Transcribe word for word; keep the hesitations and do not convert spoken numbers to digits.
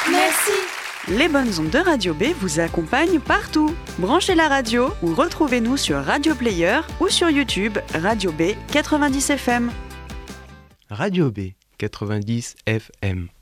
Merci. Les bonnes ondes de Radio B vous accompagnent partout. Branchez la radio ou retrouvez-nous sur Radio Player ou sur YouTube Radio B quatre-vingt-dix F M. Radio B quatre-vingt-dix F M.